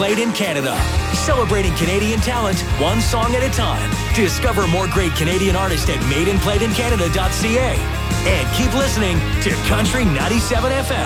Played in Canada. Celebrating Canadian talent, one song at a time. Discover more great Canadian artists at madeandplayedincanada.ca. And keep listening to Country 97 FM.